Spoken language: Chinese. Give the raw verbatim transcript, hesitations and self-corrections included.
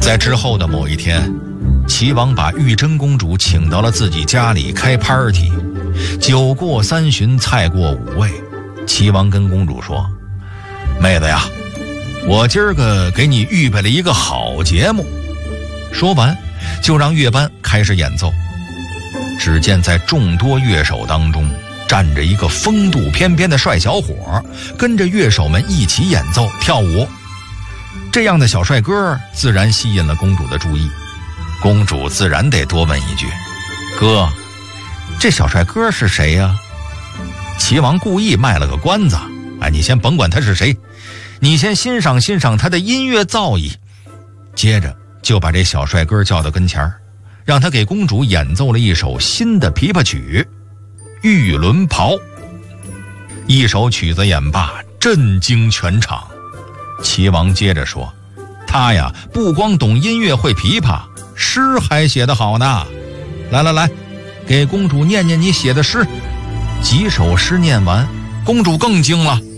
在之后的某一天，齐王把玉真公主请到了自己家里开 party， 酒过三巡，菜过五味。齐王跟公主说：妹子呀，我今儿个给你预备了一个好节目。说完就让乐班开始演奏。只见在众多乐手当中站着一个风度翩翩的帅小伙，跟着乐手们一起演奏跳舞。这样的小帅哥自然吸引了公主的注意，公主自然得多问一句：哥，这小帅哥是谁呀？齐王故意卖了个关子，哎，你先甭管他是谁，你先欣赏欣赏他的音乐造诣。接着就把这小帅哥叫到跟前，让他给公主演奏了一首新的琵琶曲《玉轮袍》。一首曲子演罢，震惊全场。齐王接着说：他呀，不光懂音乐会琵琶，诗还写得好呢。来来来，给公主念念你写的诗。几首诗念完，公主更惊了。